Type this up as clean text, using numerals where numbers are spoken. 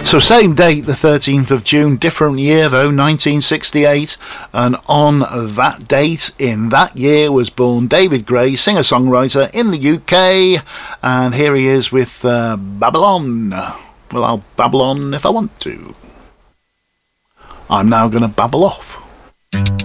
So same date, the 13th of June, different year though, 1968, and on that date, in that year, was born David Gray, singer-songwriter in the UK, and here he is with Babylon. Well, I'll babble on if I want to. I'm now going to babble off.